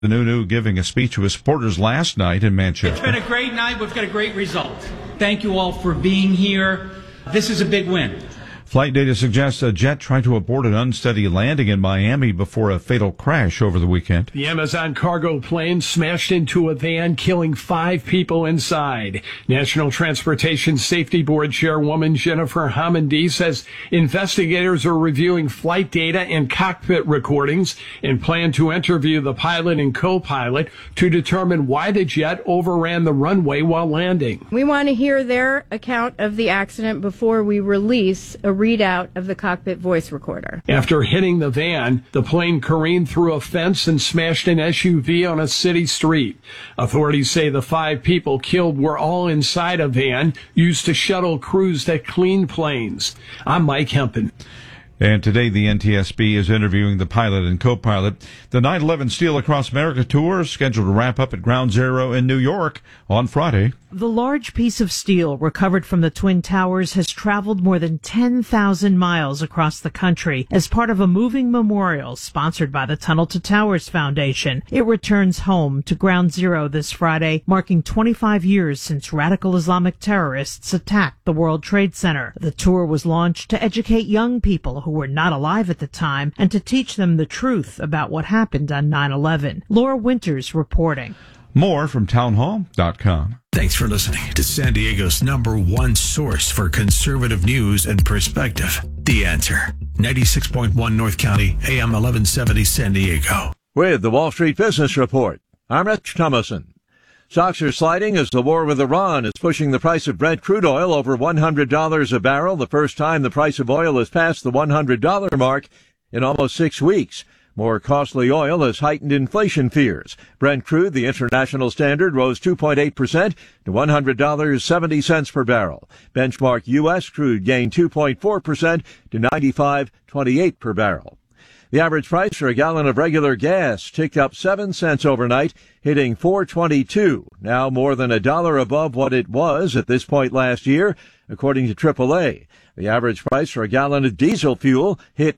The Nunu giving a speech to his supporters last night in Manchester. It's been a great night. We've got a great result. Thank you all for being here. This is a big win. Flight data suggests a jet tried to abort an unsteady landing in Miami before a fatal crash over the weekend. The Amazon cargo plane smashed into a van, killing 5 people inside. National Transportation Safety Board Chairwoman Jennifer Homendy says investigators are reviewing flight data and cockpit recordings and plan to interview the pilot and co-pilot to determine why the jet overran the runway while landing. We want to hear their account of the accident before we release a readout of the cockpit voice recorder. After hitting the van, the plane careened through a fence and smashed an SUV on a city street. Authorities say the 5 people killed were all inside a van used to shuttle crews that clean planes. I'm Mike Hempen. And today the NTSB is interviewing the pilot and co-pilot. The 9/11 Steel Across America tour is scheduled to wrap up at Ground Zero in New York on Friday. The large piece of steel recovered from the Twin Towers has traveled more than 10,000 miles across the country as part of a moving memorial sponsored by the Tunnel to Towers Foundation. It returns home to Ground Zero this Friday, marking 25 years since radical Islamic terrorists attacked the World Trade Center. The tour was launched to educate young people who were not alive at the time and to teach them the truth about what happened on 9/11. Laura Winters reporting. More from townhall.com. Thanks for listening to San Diego's #1 source for conservative news and perspective. The Answer. 96.1 North County, AM 1170 San Diego. With the Wall Street Business Report, I'm Rich Thomason. Stocks are sliding as the war with Iran is pushing the price of Brent crude oil over $100 a barrel, the first time the price of oil has passed the $100 mark in almost 6 weeks. More costly oil has heightened inflation fears. Brent crude, the international standard, rose 2.8% to $100.70 per barrel. Benchmark U.S. crude gained 2.4% to $95.28 per barrel. The average price for a gallon of regular gas ticked up 7 cents overnight, hitting $4.22, now more than $1 above what it was at this point last year, according to AAA. The average price for a gallon of diesel fuel hit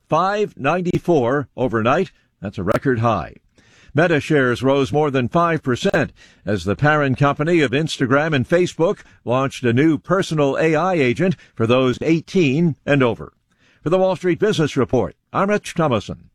$5.94 overnight. That's a record high. Meta shares rose more than 5% as the parent company of Instagram and Facebook launched a new personal AI agent for those 18 and over. For the Wall Street Business Report, I'm Rich Thomason.